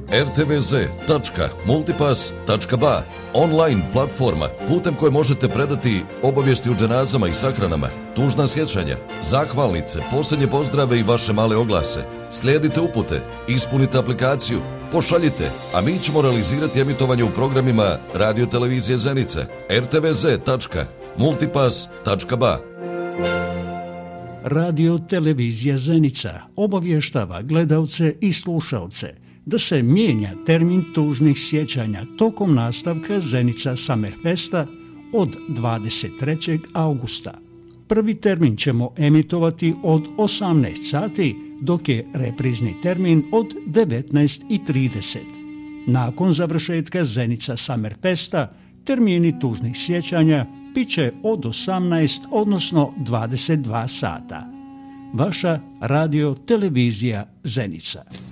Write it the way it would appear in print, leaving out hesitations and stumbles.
rtvz.multipass.ba, online platforma putem koje možete predati obavijesti o dženazama i sahranama, tužna sjećanja, zahvalnice, posljednje pozdrave i vaše male oglase. Slijedite upute, ispunite aplikaciju, pošaljite, a mi ćemo realizirati emitovanje u programima Radio Televizije Zenica, rtvz.multipass.ba. Radio Televizija Zenica obavještava gledalce i slušalce da se mijenja termin tužnih sjećanja tokom nastavka Zenica Summerfesta od 23. augusta. Prvi termin ćemo emitovati od 18 sati, dok je reprizni termin od 19:30. Nakon završetka Zenica Summerfesta, termini tužnih sjećanja bit će od 18, odnosno 22 sata. Vaša Radio Televizija Zenica.